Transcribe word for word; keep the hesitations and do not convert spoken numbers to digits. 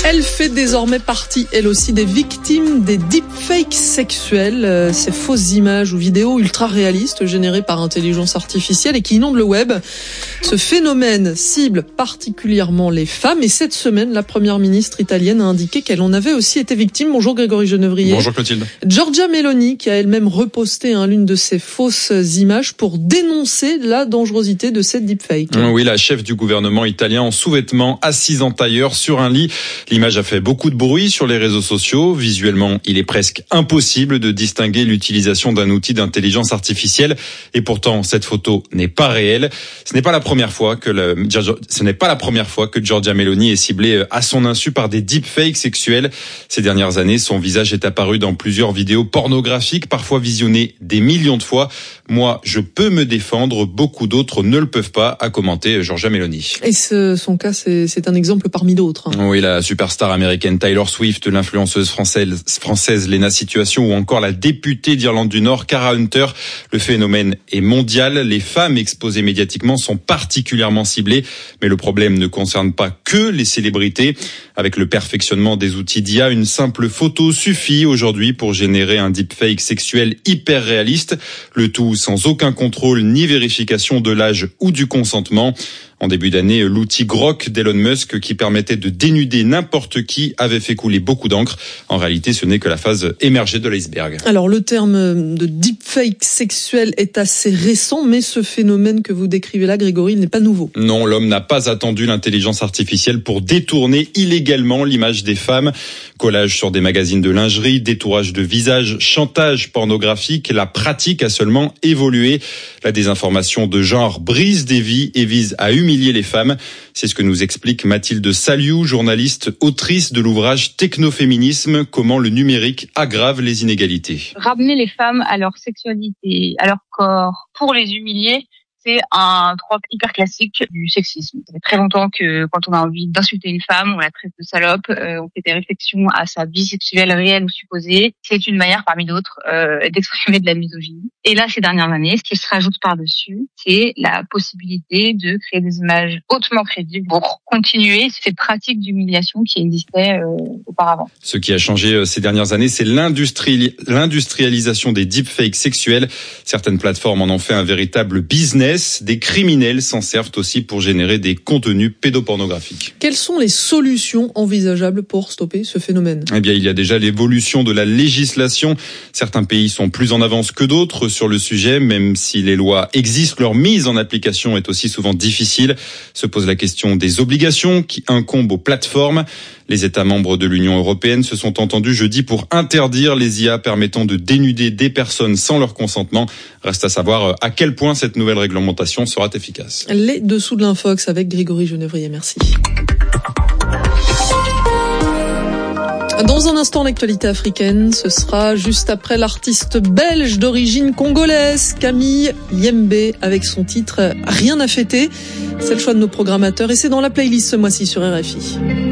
Elle fait désormais partie, elle aussi, des victimes des deepfakes sexuels, ces fausses images ou vidéos ultra réalistes générées par intelligence artificielle et qui inondent le web. Ce phénomène cible particulièrement les femmes et cette semaine, la première ministre italienne a indiqué qu'elle en avait aussi été victime. Bonjour Grégory Genevrier. Bonjour Clotilde. Giorgia Meloni qui a elle-même reposté hein, l'une de ces fausses images pour dénoncer la dangerosité de cette deepfake. Oui, la chef du gouvernement italien en sous-vêtements, assise en tailleur sur un lit. L'image a fait beaucoup de bruit sur les réseaux sociaux. Visuellement, il est presque impossible de distinguer l'utilisation d'un outil d'intelligence artificielle. Et pourtant, cette photo n'est pas réelle. Ce n'est pas la première fois que le, ce n'est pas la première fois que Giorgia Meloni est ciblée à son insu par des deepfakes sexuels. Ces dernières années, son visage est apparu dans plusieurs vidéos pornographiques, parfois visionnées des millions de fois. Moi, je peux me défendre, beaucoup d'autres ne le peuvent pas, a commenté Giorgia Meloni. Et ce, son cas, c'est, c'est un exemple parmi d'autres. Hein. Oui, la superstar américaine Taylor Swift, l'influenceuse française, française Lena Situation ou encore la députée d'Irlande du Nord, Cara Hunter. Le phénomène est mondial. Les femmes exposées médiatiquement sont particulièrement ciblées. Mais le problème ne concerne pas que les célébrités. Avec le perfectionnement des outils d'I A, une simple photo suffit aujourd'hui pour générer un deepfake sexuel hyper réaliste. Le tout sans aucun contrôle ni vérification de l'âge ou du consentement. En début d'année, l'outil Grok d'Elon Musk qui permettait de dénuder n'importe qui avait fait couler beaucoup d'encre. En réalité, ce n'est que la phase émergée de l'iceberg. Alors, le terme de deepfake sexuel est assez récent, mais ce phénomène que vous décrivez là, Grégory, il n'est pas nouveau. Non, l'homme n'a pas attendu l'intelligence artificielle pour détourner illégalement l'image des femmes. Collage sur des magazines de lingerie, détourage de visage, chantage pornographique, la pratique a seulement évolué. La désinformation de genre brise des vies et vise à humilier humilier les femmes. C'est ce que nous explique Mathilde Saliou, journaliste, autrice de l'ouvrage Technoféminisme, comment le numérique aggrave les inégalités. Ramener les femmes à leur sexualité, à leur corps, pour les humilier, c'est un trope hyper classique du sexisme. Ça fait très longtemps que quand on a envie d'insulter une femme, on la traite de salope, euh, on fait des réflexions à sa vie sexuelle réelle ou supposée. C'est une manière parmi d'autres euh, d'exprimer de la misogynie. Et là, ces dernières années, ce qui se rajoute par-dessus, c'est la possibilité de créer des images hautement crédibles pour continuer cette pratique d'humiliation qui existait euh, auparavant. Ce qui a changé ces dernières années, c'est l'industrie, l'industrialisation des deepfakes sexuels. Certaines plateformes en ont fait un véritable business. Des criminels s'en servent aussi pour générer des contenus pédopornographiques. Quelles sont les solutions envisageables pour stopper ce phénomène ? Eh bien, il y a déjà l'évolution de la législation. Certains pays sont plus en avance que d'autres sur le sujet, même si les lois existent, leur mise en application est aussi souvent difficile. Se pose la question des obligations qui incombent aux plateformes. Les États membres de l'Union européenne se sont entendus jeudi pour interdire les I A permettant de dénuder des personnes sans leur consentement. Reste à savoir à quel point cette nouvelle réglementation sera efficace. Les dessous de l'Infox avec Grégory Genevrier, merci. Dans un instant, l'actualité africaine, ce sera juste après l'artiste belge d'origine congolaise, Camille Yembe, avec son titre « Rien à fêter ». C'est le choix de nos programmateurs et c'est dans la playlist ce mois-ci sur R F I.